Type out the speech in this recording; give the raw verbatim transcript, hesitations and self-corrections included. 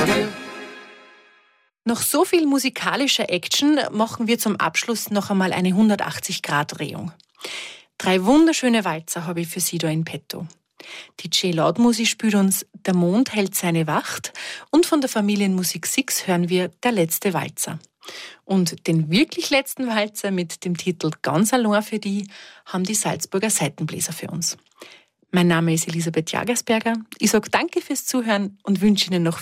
Nach so viel musikalischer Action machen wir zum Abschluss noch einmal eine hundertachtzig-Grad-Drehung. Drei wunderschöne Walzer habe ich für Sie da in petto. Die J-Loud-Musik spielt uns Der Mond hält seine Wacht und von der Familienmusik Six hören wir Der letzte Walzer. Und den wirklich letzten Walzer mit dem Titel Ganz allein für die haben die Salzburger Saitenbläser für uns. Mein Name ist Elisabeth Jagersberger. Ich sage danke fürs Zuhören und wünsche Ihnen noch